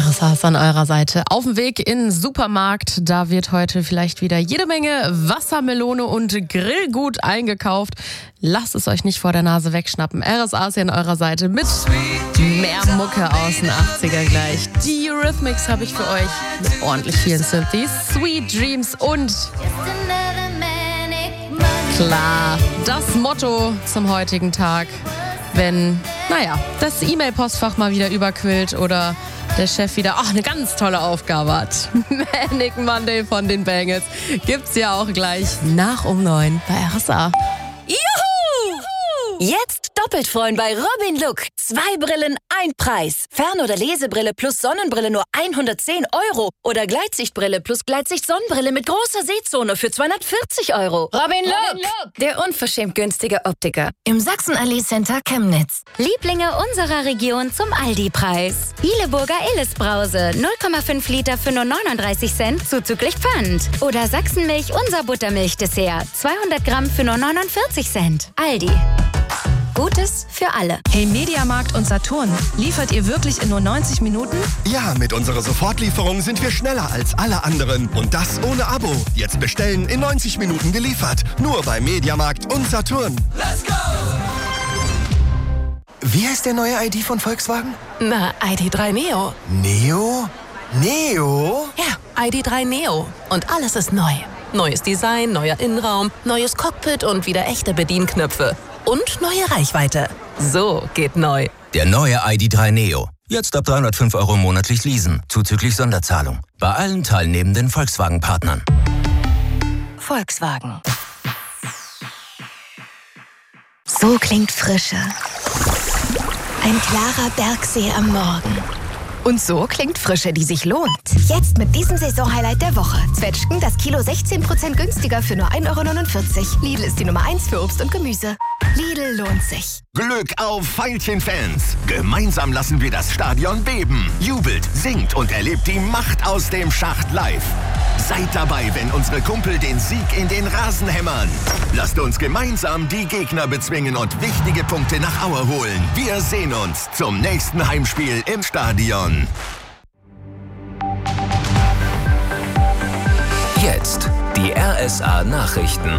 RSA ist an eurer Seite. Auf dem Weg in den Supermarkt, da wird heute vielleicht wieder jede Menge Wassermelone und Grillgut eingekauft. Lasst es euch nicht vor der Nase wegschnappen. RSA ist hier an eurer Seite mit mehr Mucke aus den 80er gleich. Die Eurythmics habe ich für euch mit ordentlich vielen Synthes. Sweet Dreams und klar, das Motto zum heutigen Tag. Wenn, das E-Mail-Postfach mal wieder überquillt oder der Chef wieder eine ganz tolle Aufgabe hat. Manic Monday von den Bangles gibt's ja auch gleich nach um 9 bei RSA. Juhu! Jetzt doppelt freuen bei Robin Look. 2 Brillen, 1 Preis. Fern- oder Lesebrille plus Sonnenbrille nur 110 €. Oder Gleitsichtbrille plus Gleitsicht-Sonnenbrille mit großer Sehzone für 240 €. Robin Look, der unverschämt günstige Optiker. Im Sachsenallee-Center Chemnitz. Lieblinge unserer Region zum Aldi-Preis. Hileburger Illes-Brause, 0,5 Liter für nur 39 Cent zuzüglich Pfand. Oder Sachsenmilch, unser Buttermilch-Dessert, 200 Gramm für nur 49 Cent. Aldi. Gutes für alle. Hey Mediamarkt und Saturn, liefert ihr wirklich in nur 90 Minuten? Ja, mit unserer Sofortlieferung sind wir schneller als alle anderen. Und das ohne Abo. Jetzt bestellen, in 90 Minuten geliefert. Nur bei Mediamarkt und Saturn. Let's go! Wie heißt der neue ID von Volkswagen? Na, ID.3 Neo. Neo? Neo? Ja, ID.3 Neo. Und alles ist neu. Neues Design, neuer Innenraum, neues Cockpit und wieder echte Bedienknöpfe. Und neue Reichweite. So geht neu. Der neue ID.3 Neo. Jetzt ab 305 € monatlich leasen, zuzüglich Sonderzahlung. Bei allen teilnehmenden Volkswagen-Partnern. Volkswagen. So klingt Frische. Ein klarer Bergsee am Morgen. Und so klingt Frische, die sich lohnt. Jetzt mit diesem Saisonhighlight der Woche. Zwetschgen, das Kilo 16% günstiger für nur 1,49 €. Lidl ist die Nummer 1 für Obst und Gemüse. Lidl lohnt sich. Glück auf Veilchen-Fans. Gemeinsam lassen wir das Stadion beben. Jubelt, singt und erlebt die Macht aus dem Schacht live. Seid dabei, wenn unsere Kumpel den Sieg in den Rasen hämmern. Lasst uns gemeinsam die Gegner bezwingen und wichtige Punkte nach Aue holen. Wir sehen uns zum nächsten Heimspiel im Stadion. Jetzt die RSA-Nachrichten.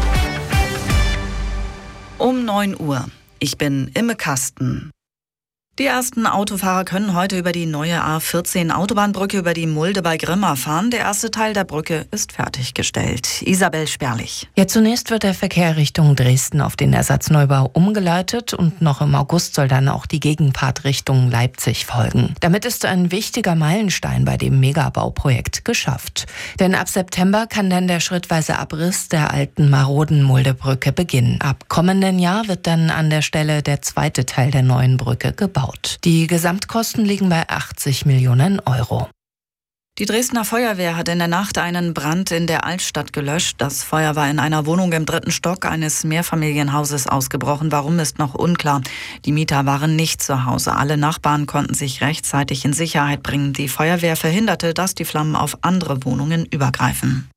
Um 9 Uhr. Ich bin Imme Kasten. Die ersten Autofahrer können heute über die neue A14 Autobahnbrücke über die Mulde bei Grimma fahren. Der erste Teil der Brücke ist fertiggestellt. Isabel Sperlich. Ja, zunächst wird der Verkehr Richtung Dresden auf den Ersatzneubau umgeleitet und noch im August soll dann auch die Gegenfahrt Richtung Leipzig folgen. Damit ist ein wichtiger Meilenstein bei dem Megabauprojekt geschafft. Denn ab September kann dann der schrittweise Abriss der alten maroden Muldebrücke beginnen. Ab kommenden Jahr wird dann an der Stelle der zweite Teil der neuen Brücke gebaut. Die Gesamtkosten liegen bei 80 Millionen €. Die Dresdner Feuerwehr hat in der Nacht einen Brand in der Altstadt gelöscht. Das Feuer war in einer Wohnung im 3. Stock eines Mehrfamilienhauses ausgebrochen. Warum, ist noch unklar. Die Mieter waren nicht zu Hause. Alle Nachbarn konnten sich rechtzeitig in Sicherheit bringen. Die Feuerwehr verhinderte, dass die Flammen auf andere Wohnungen übergreifen.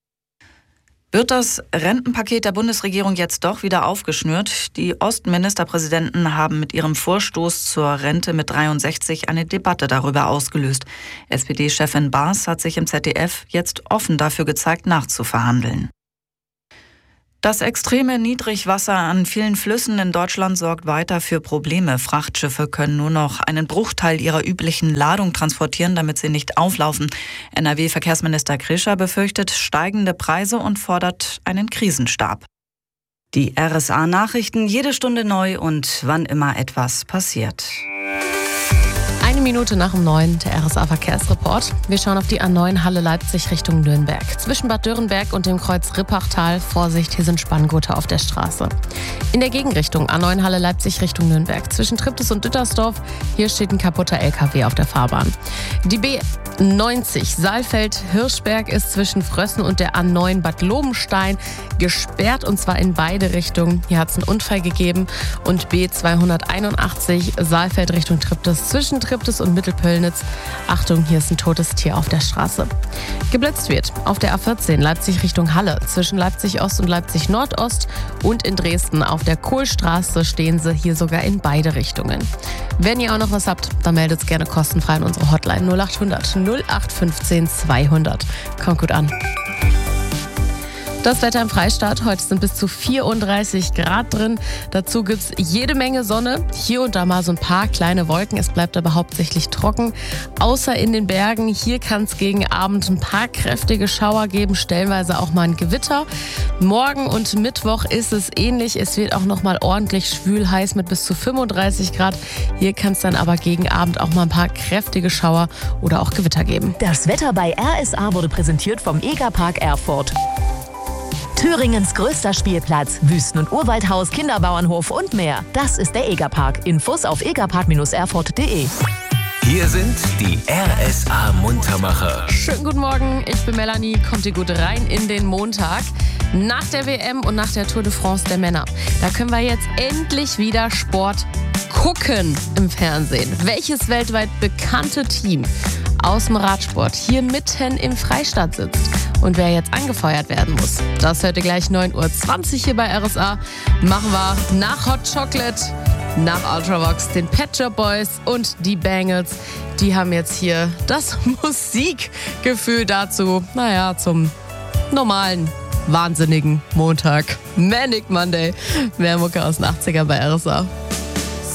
Wird das Rentenpaket der Bundesregierung jetzt doch wieder aufgeschnürt? Die Ostministerpräsidenten haben mit ihrem Vorstoß zur Rente mit 63 eine Debatte darüber ausgelöst. SPD-Chefin Baas hat sich im ZDF jetzt offen dafür gezeigt, nachzuverhandeln. Das extreme Niedrigwasser an vielen Flüssen in Deutschland sorgt weiter für Probleme. Frachtschiffe können nur noch einen Bruchteil ihrer üblichen Ladung transportieren, damit sie nicht auflaufen. NRW-Verkehrsminister Krischer befürchtet steigende Preise und fordert einen Krisenstab. Die RSA-Nachrichten jede Stunde neu und wann immer etwas passiert. 1 Minute nach um 9, der RSA-Verkehrsreport. Wir schauen auf die A9 Halle Leipzig Richtung Nürnberg. Zwischen Bad Dürrenberg und dem Kreuz Rippachtal, Vorsicht, hier sind Spanngurte auf der Straße. In der Gegenrichtung A9 Halle Leipzig Richtung Nürnberg. Zwischen Triptis und Dittersdorf, hier steht ein kaputter LKW auf der Fahrbahn. Die B90 Saalfeld-Hirschberg ist zwischen Frössen und der A9 Bad Lobenstein gesperrt, und zwar in beide Richtungen. Hier hat es einen Unfall gegeben. Und B281 Saalfeld Richtung Triptis zwischen Triptis Cottbus und Mittelpöllnitz. Achtung, hier ist ein totes Tier auf der Straße. Geblitzt wird auf der A14 Leipzig Richtung Halle zwischen Leipzig Ost und Leipzig Nordost und in Dresden auf der Kohlstraße stehen sie hier sogar in beide Richtungen. Wenn ihr auch noch was habt, dann meldet es gerne kostenfrei in unsere Hotline 0800 0815 200. Kommt gut an. Das Wetter im Freistaat. Heute sind bis zu 34 Grad drin. Dazu gibt es jede Menge Sonne. Hier und da mal so ein paar kleine Wolken. Es bleibt aber hauptsächlich trocken. Außer in den Bergen. Hier kann es gegen Abend ein paar kräftige Schauer geben. Stellenweise auch mal ein Gewitter. Morgen und Mittwoch ist es ähnlich. Es wird auch noch mal ordentlich schwül heiß mit bis zu 35 Grad. Hier kann es dann aber gegen Abend auch mal ein paar kräftige Schauer oder auch Gewitter geben. Das Wetter bei RSA wurde präsentiert vom Egerpark Erfurt. Thüringens größter Spielplatz, Wüsten- und Urwaldhaus, Kinderbauernhof und mehr. Das ist der Egerpark. Infos auf egerpark-erfurt.de. Hier sind die RSA Muntermacher. Schönen guten Morgen, ich bin Melanie. Kommt ihr gut rein in den Montag. Nach der WM und nach der Tour de France der Männer. Da können wir jetzt endlich wieder Sport gucken im Fernsehen. Welches weltweit bekannte Team aus dem Radsport hier mitten im Freistaat sitzt und wer jetzt angefeuert werden muss. Das hört ihr gleich 9:20 Uhr hier bei RSA. Machen wir nach Hot Chocolate, nach Ultravox, den Pet Shop Boys und die Bangles. Die haben jetzt hier das Musikgefühl dazu, zum normalen, wahnsinnigen Montag. Manic Monday. Mehr Mucke aus den 80er bei RSA.